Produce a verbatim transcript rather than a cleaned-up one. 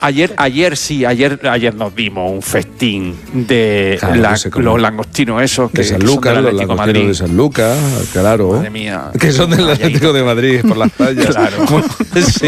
Ayer, ayer sí, ayer, ayer nos dimos un festín de Claro, la- no sé cómo. los langostinos esos que, De San que son Lucas, del los Atlético de langostinos Madrid. de San Lucas, claro. Madre mía. Que son del Ahí- Atlético de Madrid por las playas. Claro. Bueno, sí.